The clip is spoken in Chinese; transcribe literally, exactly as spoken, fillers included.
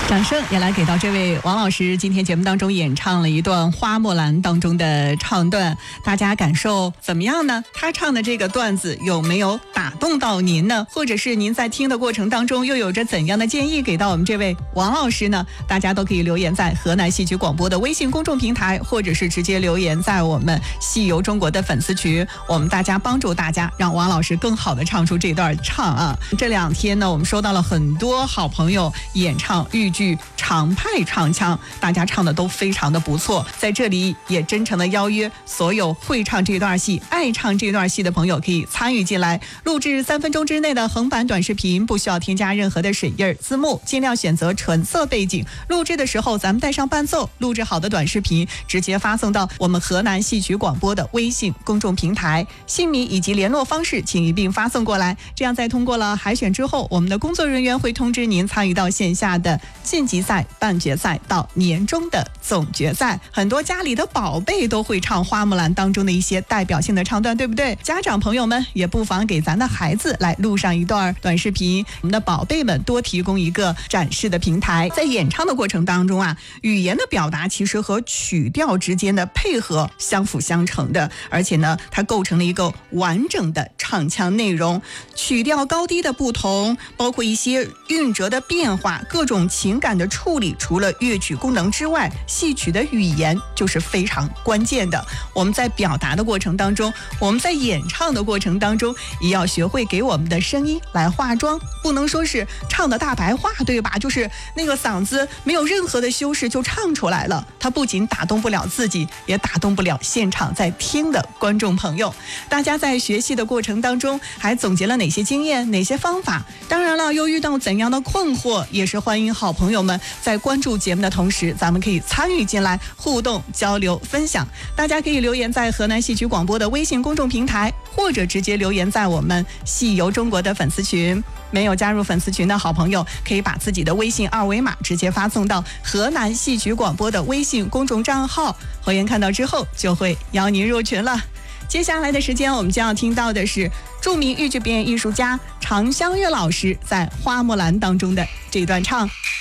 掌声也来给到这位王老师，今天节目当中演唱了一段《花木兰》当中的唱段，大家感受怎么样呢？他唱的这个段子有没有打动到您呢？或者是您在听的过程当中又有着怎样的建议给到我们这位王老师呢？大家都可以留言在河南戏曲广播的微信公众平台，或者是直接留言在我们戏游中国的粉丝群，我们大家帮助大家让王老师更好的唱出这段唱啊。这两天呢，我们收到了很多好朋友演唱豫剧常派唱腔，大家唱的都非常的不错，在这里也真诚的邀约所有会唱这段戏、爱唱这段戏的朋友可以参与进来，录制三分钟之内的横版短视频，不需要添加任何的水印字幕，尽量选择纯色背景，录制的时候咱们带上伴奏，录制好的短视频直接发送到我们河南戏曲广播的微信公众平台，姓名以及联络方式请一并发送过来，这样在通过了海选之后，我们的工作人员会通知您参与到线下的晋级赛、半决赛到年终的总决赛。很多家里的宝贝都会唱花木兰当中的一些代表性的唱段，对不对？家长朋友们也不妨给咱的孩子来录上一段短视频，我们的宝贝们多提供一个展示的平台。在演唱的过程当中啊，语言的表达其实和曲调之间的配合相辅相成的，而且呢，它构成了一个完整的唱腔内容。曲调高低的不同，包括一些韵折的变化，各种情感的处理，除了乐曲功能之外，戏曲的语言就是非常关键的。我们在表达的过程当中，我们在演唱的过程当中，也要学会给我们的声音来化妆，不能说是唱的大白话，对吧？就是那个嗓子没有任何的修饰就唱出来了，它不仅打动不了自己，也打动不了现场在听的观众朋友。大家在学习的过程当中还总结了哪些经验、哪些方法？当然了，又遇到怎样的困惑，也是欢迎好朋友们在关注节目的同时，咱们可以参与进来互动交流分享。大家可以留言在河南戏曲广播的微信公众平台，或者直接留言在我们戏游中国的粉丝群。没有加入粉丝群的好朋友，可以把自己的微信二维码直接发送到河南戏曲广播的微信公众账号，会员看到之后就会邀您入群了。接下来的时间，我们将要听到的是著名豫剧表演艺术家常香月老师在《花木兰》当中的这段唱。